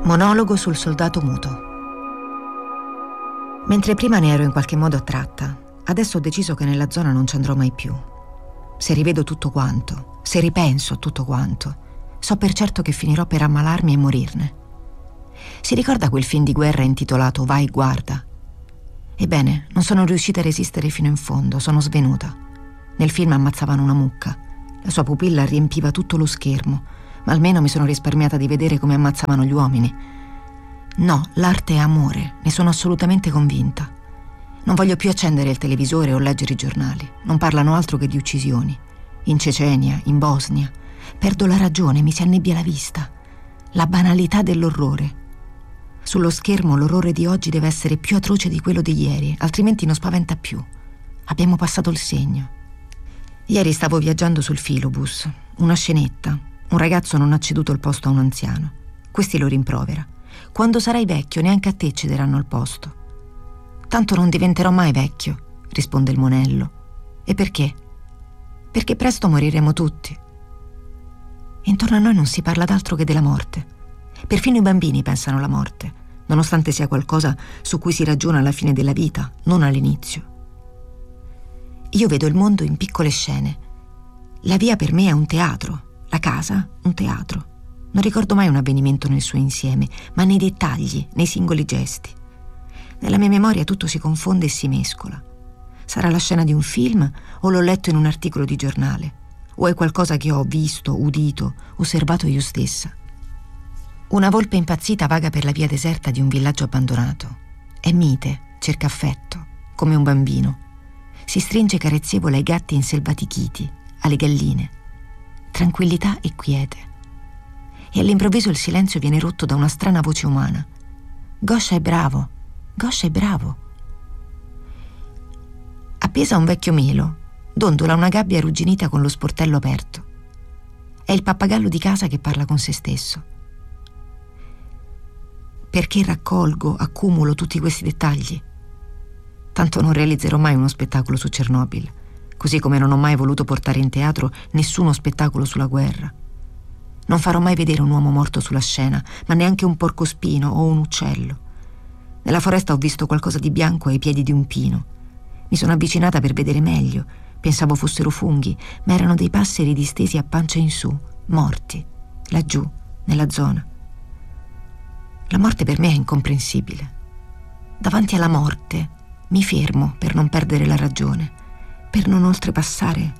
Monologo sul soldato muto. Mentre prima ne ero in qualche modo attratta, adesso ho deciso che nella zona non ci andrò mai più. Se rivedo tutto quanto, se ripenso a tutto quanto, so per certo che finirò per ammalarmi e morirne. Si ricorda quel film di guerra intitolato Vai, guarda? Ebbene, non sono riuscita a resistere fino in fondo, sono svenuta. Nel film ammazzavano una mucca. La sua pupilla riempiva tutto lo schermo, ma almeno mi sono risparmiata di vedere come ammazzavano gli uomini. No, l'arte è amore, ne sono assolutamente convinta. Non voglio più accendere il televisore o leggere i giornali. Non parlano altro che di uccisioni. In Cecenia, in Bosnia. Perdo la ragione, mi si annebbia la vista. La banalità dell'orrore. Sullo schermo l'orrore di oggi deve essere più atroce di quello di ieri, altrimenti non spaventa più. Abbiamo passato il segno. Ieri stavo viaggiando sul filobus. Una scenetta. Un ragazzo non ha ceduto il posto a un anziano. Questi lo rimprovera. Quando sarai vecchio, neanche a te cederanno il posto. Tanto non diventerò mai vecchio, risponde il monello. E perché? Perché presto moriremo tutti. Intorno a noi non si parla d'altro che della morte. Perfino i bambini pensano alla morte, nonostante sia qualcosa su cui si ragiona alla fine della vita, non all'inizio. Io vedo il mondo in piccole scene. La via per me è un teatro. La casa, un teatro. Non ricordo mai un avvenimento nel suo insieme, ma nei dettagli, nei singoli gesti. Nella mia memoria tutto si confonde e si mescola. Sarà la scena di un film o l'ho letto in un articolo di giornale? O è qualcosa che ho visto, udito, osservato io stessa? Una volpe impazzita vaga per la via deserta di un villaggio abbandonato. È mite, cerca affetto, come un bambino. Si stringe carezzevole ai gatti inselvatichiti, alle galline. Tranquillità e quiete. E all'improvviso il silenzio viene rotto da una strana voce umana. Goscia è bravo, Goscia è bravo. Appesa a un vecchio melo, dondola una gabbia arrugginita con lo sportello aperto. È il pappagallo di casa che parla con se stesso. Perché raccolgo, accumulo tutti questi dettagli? Tanto non realizzerò mai uno spettacolo su Chernobyl. Così come non ho mai voluto portare in teatro nessuno spettacolo sulla guerra. Non farò mai vedere un uomo morto sulla scena, ma neanche un porcospino o un uccello. Nella foresta ho visto qualcosa di bianco ai piedi di un pino. Mi sono avvicinata per vedere meglio. Pensavo fossero funghi, ma erano dei passeri distesi a pancia in su, morti, laggiù, nella zona. La morte per me è incomprensibile. Davanti alla morte mi fermo per non perdere la ragione. Per non oltrepassare,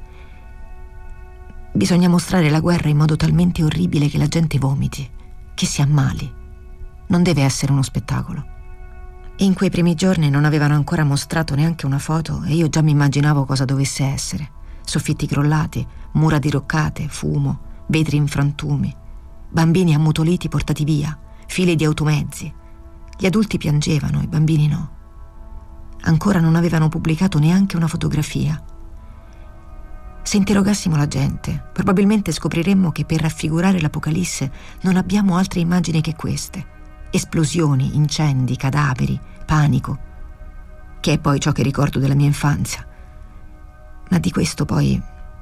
bisogna mostrare la guerra in modo talmente orribile che la gente vomiti, che si ammali. Non deve essere uno spettacolo. In quei primi giorni non avevano ancora mostrato neanche una foto e io già mi immaginavo cosa dovesse essere. Soffitti crollati, mura diroccate, fumo, vetri in frantumi, bambini ammutoliti portati via, file di automezzi. Gli adulti piangevano, i bambini no. Ancora non avevano pubblicato neanche una fotografia. Se interrogassimo la gente, probabilmente scopriremmo che per raffigurare l'Apocalisse non abbiamo altre immagini che queste. Esplosioni, incendi, cadaveri, panico, che è poi ciò che ricordo della mia infanzia. Ma di questo poi,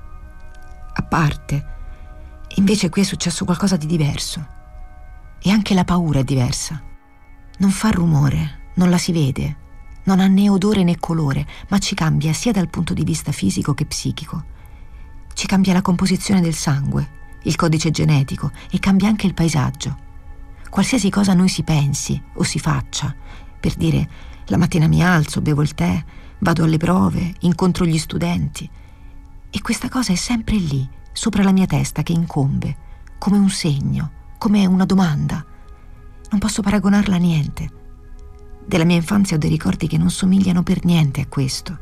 a parte, invece qui è successo qualcosa di diverso. E anche la paura è diversa. Non fa rumore, non la si vede, non ha né odore né colore, ma ci cambia sia dal punto di vista fisico che psichico. Ci cambia la composizione del sangue, il codice genetico e cambia anche il paesaggio. Qualsiasi cosa noi si pensi o si faccia, per dire la mattina mi alzo, bevo il tè, vado alle prove, incontro gli studenti. E questa cosa è sempre lì, sopra la mia testa che incombe, come un segno, come una domanda. Non posso paragonarla a niente. Della mia infanzia ho dei ricordi che non somigliano per niente a questo.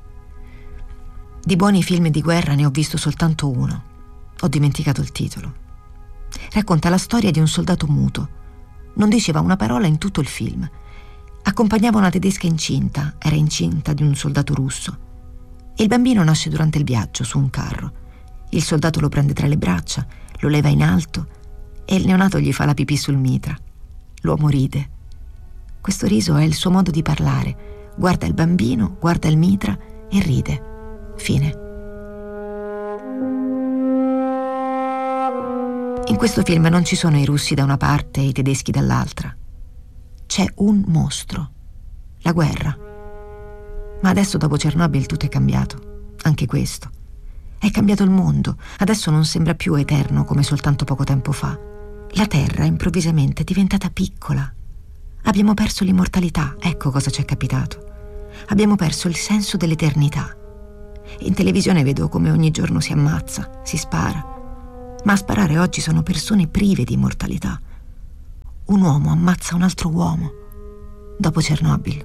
Di buoni film di guerra ne ho visto soltanto uno. Ho dimenticato il titolo. Racconta la storia di un soldato muto. Non diceva una parola in tutto il film. Accompagnava una tedesca incinta, era incinta di un soldato russo. E il bambino nasce durante il viaggio su un carro. Il soldato lo prende tra le braccia, lo leva in alto e il neonato gli fa la pipì sul mitra. L'uomo ride. Questo riso è il suo modo di parlare. Guarda il bambino, guarda il mitra e ride. Fine. In questo film non ci sono i russi da una parte e i tedeschi dall'altra. C'è un mostro, la guerra. Ma adesso, dopo Chernobyl, tutto è cambiato. Anche questo. È cambiato il mondo. Adesso non sembra più eterno come soltanto poco tempo fa. La Terra improvvisamente è diventata piccola. Abbiamo perso l'immortalità, ecco cosa ci è capitato. Abbiamo perso il senso dell'eternità. In televisione vedo come ogni giorno si ammazza, si spara. Ma a sparare oggi sono persone prive di immortalità. Un uomo ammazza un altro uomo. Dopo Chernobyl.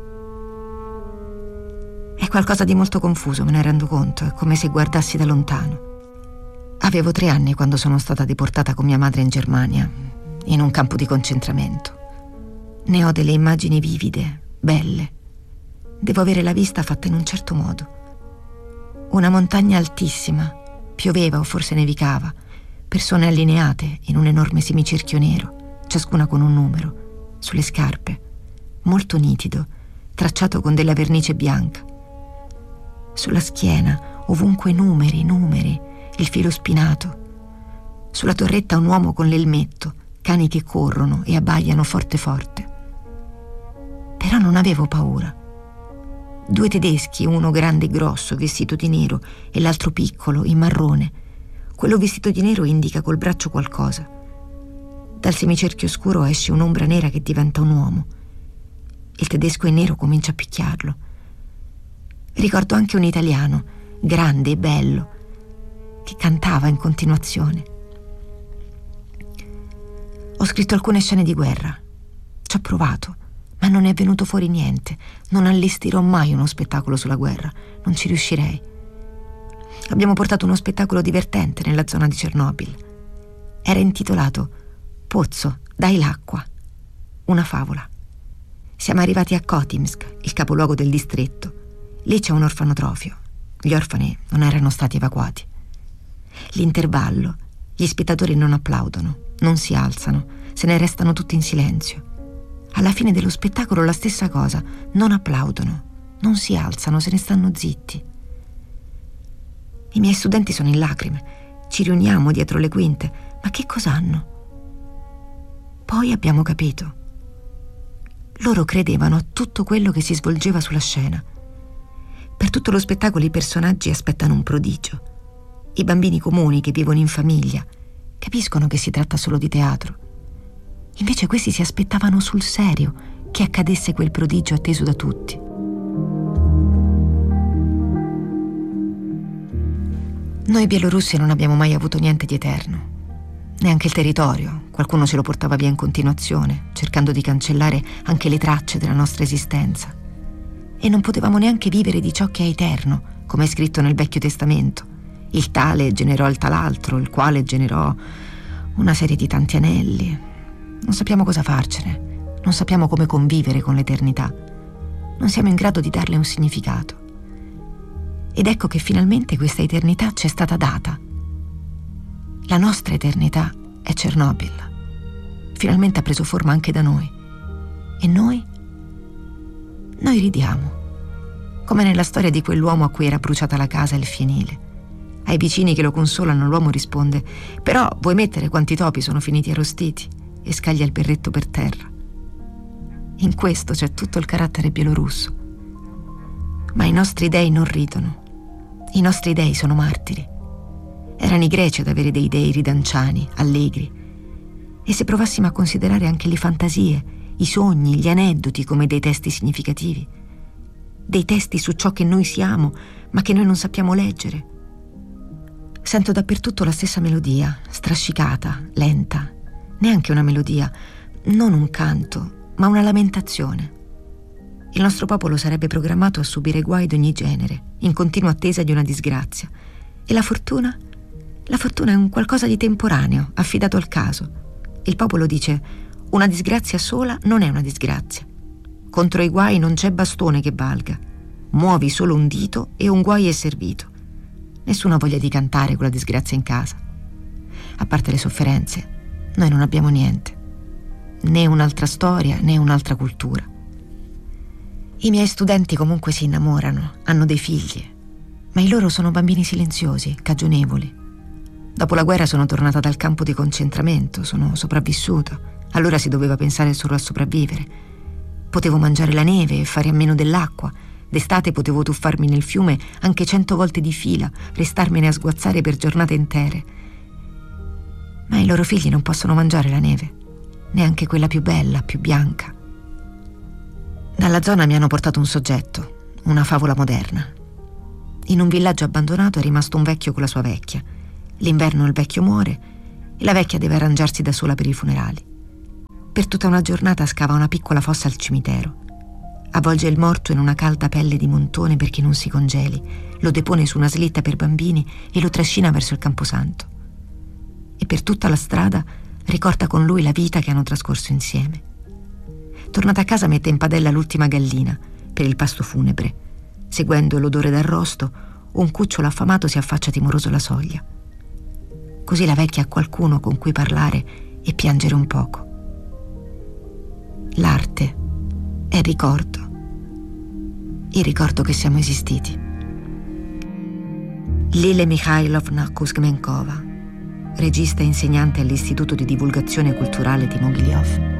È qualcosa di molto confuso, me ne rendo conto. È come se guardassi da lontano. Avevo 3 anni quando sono stata deportata con mia madre in Germania, in un campo di concentramento. Ne ho delle immagini vivide, belle. Devo avere la vista fatta in un certo modo. Una montagna altissima, pioveva o forse nevicava, persone allineate in un enorme semicerchio nero, ciascuna con un numero, sulle scarpe, molto nitido, tracciato con della vernice bianca. Sulla schiena, ovunque numeri, il filo spinato. Sulla torretta un uomo con l'elmetto, cani che corrono e abbaiano forte forte. Però non avevo paura. 2 tedeschi, uno grande e grosso, vestito di nero, e l'altro piccolo, in marrone. Quello vestito di nero indica col braccio qualcosa. Dal semicerchio scuro esce un'ombra nera che diventa un uomo. Il tedesco in nero comincia a picchiarlo. Ricordo anche un italiano, grande e bello, che cantava in continuazione. Ho scritto alcune scene di guerra. Ci ho provato, ma non è venuto fuori niente. Non allestirò mai uno spettacolo sulla guerra. Non ci riuscirei. Abbiamo portato uno spettacolo divertente nella zona di Chernobyl. Era intitolato Pozzo, dai l'acqua. Una favola. Siamo arrivati a Kotimsk, il capoluogo del distretto. Lì c'è un orfanotrofio. Gli orfani non erano stati evacuati. L'intervallo. Gli spettatori non applaudono, non si alzano, se ne restano tutti in silenzio. Alla fine dello spettacolo la stessa cosa. Non applaudono, non si alzano, se ne stanno zitti. I miei studenti sono in lacrime. Ci riuniamo dietro le quinte. Ma che cosa hanno? Poi abbiamo capito. Loro credevano a tutto quello che si svolgeva sulla scena. Per tutto lo spettacolo i personaggi aspettano un prodigio. I bambini comuni che vivono in famiglia capiscono che si tratta solo di teatro. Invece questi si aspettavano sul serio che accadesse quel prodigio atteso da tutti. Noi bielorussi non abbiamo mai avuto niente di eterno. Neanche il territorio. Qualcuno ce lo portava via in continuazione, cercando di cancellare anche le tracce della nostra esistenza. E non potevamo neanche vivere di ciò che è eterno, come è scritto nel Vecchio Testamento. Il tale generò il tal'altro, il quale generò una serie di tanti anelli. Non sappiamo cosa farcene, non sappiamo come convivere con l'eternità. Non siamo in grado di darle un significato. Ed ecco che finalmente questa eternità ci è stata data. La nostra eternità è Chernobyl. Finalmente ha preso forma anche da noi. E noi? Noi ridiamo. Come nella storia di quell'uomo a cui era bruciata la casa e il fienile. Ai vicini che lo consolano l'uomo risponde: «Però vuoi mettere quanti topi sono finiti arrostiti?» e scaglia il berretto per terra. In questo c'è tutto il carattere bielorusso. Ma i nostri dei non ridono. I nostri dei sono martiri. Erano i greci ad avere dei dei ridanciani, allegri. E se provassimo a considerare anche le fantasie, i sogni, gli aneddoti come dei testi significativi, dei testi su ciò che noi siamo, ma che noi non sappiamo leggere. Sento dappertutto la stessa melodia, strascicata, lenta, neanche una melodia, non un canto, ma una lamentazione. Il nostro popolo sarebbe programmato a subire guai d'ogni genere, in continua attesa di una disgrazia. E la fortuna? La fortuna è un qualcosa di temporaneo, affidato al caso. Il popolo dice: una disgrazia sola non è una disgrazia. Contro i guai non c'è bastone che valga. Muovi solo un dito e un guai è servito. Nessuno ha voglia di cantare con la disgrazia in casa. A parte le sofferenze, noi non abbiamo niente. Né un'altra storia, né un'altra cultura. I miei studenti comunque si innamorano, hanno dei figli, ma i loro sono bambini silenziosi, cagionevoli. Dopo la guerra sono tornata dal campo di concentramento, sono sopravvissuta. Allora si doveva pensare solo a sopravvivere. Potevo mangiare la neve e fare a meno dell'acqua. D'estate potevo tuffarmi nel fiume anche 100 volte di fila, restarmene a sguazzare per giornate intere. Ma i loro figli non possono mangiare la neve, neanche quella più bella, più bianca. Dalla zona mi hanno portato un soggetto, una favola moderna. In un villaggio abbandonato è rimasto un vecchio con la sua vecchia. L'inverno il vecchio muore e la vecchia deve arrangiarsi da sola per i funerali. Per tutta una giornata scava una piccola fossa al cimitero. Avvolge il morto in una calda pelle di montone perché non si congeli, lo depone su una slitta per bambini e lo trascina verso il camposanto. E per tutta la strada ricorda con lui la vita che hanno trascorso insieme. Tornata a casa mette in padella l'ultima gallina per il pasto funebre. Seguendo l'odore d'arrosto, un cucciolo affamato si affaccia timoroso alla soglia. Così la vecchia ha qualcuno con cui parlare e piangere un poco. L'arte è ricordo, il ricordo che siamo esistiti. Lile Mikhailovna Kuzmenkova, regista e insegnante all'Istituto di Divulgazione Culturale di Mogilev.